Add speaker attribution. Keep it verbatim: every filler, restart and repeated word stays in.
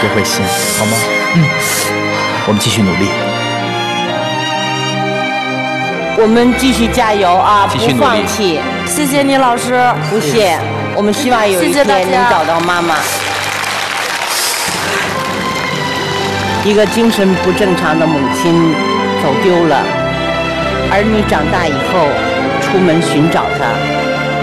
Speaker 1: 别灰心，好吗？嗯，我们继续努力。
Speaker 2: 我们继续加油啊，不
Speaker 1: 继续努力
Speaker 2: 放弃。
Speaker 3: 谢谢你老师，
Speaker 2: 不谢，我们希望有一
Speaker 3: 谢谢大家
Speaker 2: 天能找到妈妈。一个精神不正常的母亲走丢了，儿女长大以后出门寻找她。